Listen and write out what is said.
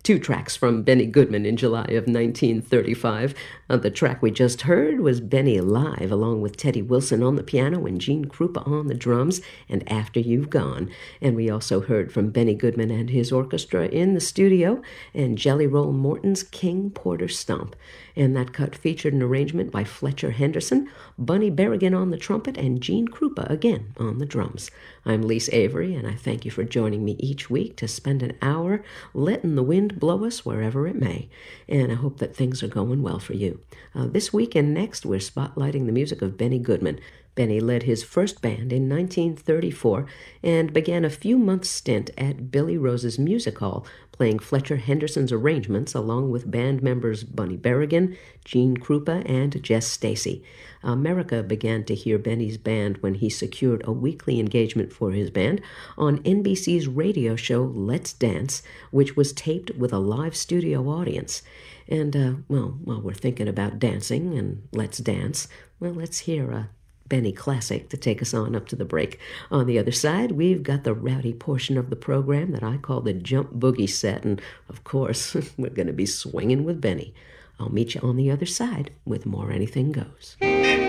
two tracks from Benny Goodman in July of 1935. The track we just heard was Benny live, along with Teddy Wilson on the piano and Gene Krupa on the drums, and After You've Gone. And we also heard from Benny Goodman and his orchestra in the studio, and Jelly Roll Morton's King Porter Stomp. And that cut featured an arrangement by Fletcher Henderson, Bunny Berrigan on the trumpet, and Gene Krupa again on the drums. I'm Lise Avery, and I thank you for joining me each week to spend an hour letting the wind blow us wherever it may. And I hope that things are going well for you. This week and next, we're spotlighting the music of Benny Goodman. Benny led his first band in 1934 and began a few months' stint at Billy Rose's Music Hall, playing Fletcher Henderson's arrangements along with band members Bunny Berrigan, Gene Krupa, and Jess Stacy. America began to hear Benny's band when he secured a weekly engagement for his band on NBC's radio show Let's Dance, which was taped with a live studio audience. And, while we're thinking about dancing and Let's Dance, let's hear a Benny classic to take us on up to the break. On the other side, we've got the rowdy portion of the program that I call the Jump Boogie Set, and of course, we're going to be swinging with Benny. I'll meet you on the other side with more Anything Goes.